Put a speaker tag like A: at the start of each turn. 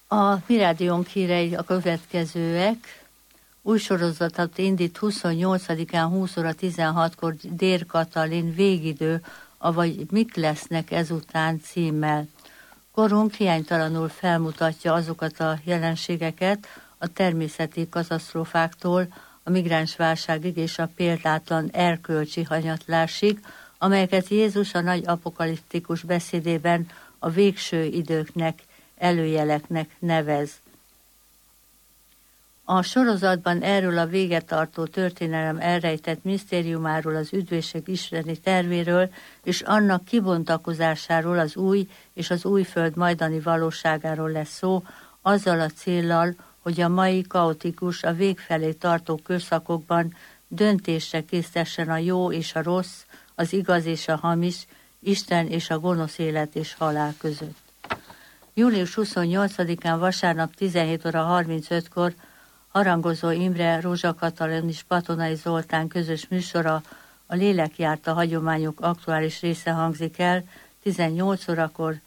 A: A Mi Rádiónk hírei a következőek. Új sorozatot indít 28-án 20 óra 16-kor Dér Katalin Végidő, avagy Mik lesznek ezután címmel. Korunk hiánytalanul felmutatja azokat a jelenségeket a természeti katasztrófáktól, a migránsválságig és a példátlan erkölcsi hanyatlásig, amelyeket Jézus a nagy apokaliptikus beszédében a végső időknek, előjeleknek nevez. A sorozatban erről a végetartó történelem elrejtett misztériumáról, az üdvösség isteni tervéről és annak kibontakozásáról, az új és az új föld majdani valóságáról lesz szó, azzal a céllal, hogy a mai kaotikus, a vég felé tartó korszakokban döntésre késztessen a jó és a rossz, az igaz és a hamis, Isten és a gonosz élet és halál között. Július 28-án vasárnap 17 óra 35-kor Harangozó Imre, Rózsa Katalin és Patonai Zoltán közös műsora, a Lélek járta hagyományok aktuális része hangzik el, 18 órakor